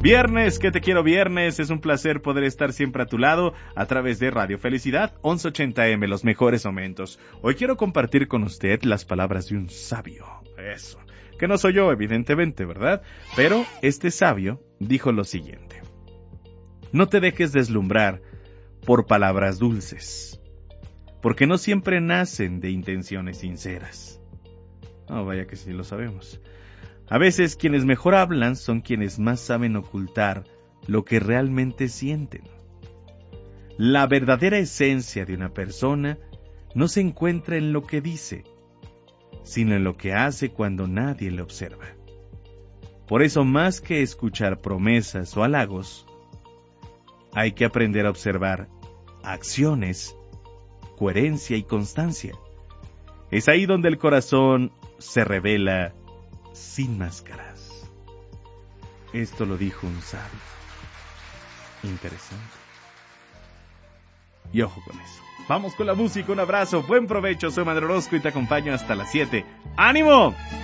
Viernes, que te quiero viernes, es un placer poder estar siempre a tu lado a través de Radio Felicidad 1180M, los mejores momentos. Hoy quiero compartir con usted las palabras de un sabio, eso, que no soy yo evidentemente, ¿verdad? Pero este sabio dijo lo siguiente: no te dejes deslumbrar por palabras dulces, porque no siempre nacen de intenciones sinceras. Oh, vaya que sí lo sabemos. A veces quienes mejor hablan son quienes más saben ocultar lo que realmente sienten. La verdadera esencia de una persona no se encuentra en lo que dice, sino en lo que hace cuando nadie le observa. Por eso, más que escuchar promesas o halagos, hay que aprender a observar acciones, coherencia y constancia. Es ahí donde el corazón se revela sin máscaras. Esto lo dijo un sabio. Interesante. Y ojo con eso. Vamos con la música, un abrazo, buen provecho. Soy Manuel Orozco y te acompaño hasta las 7. ¡Ánimo!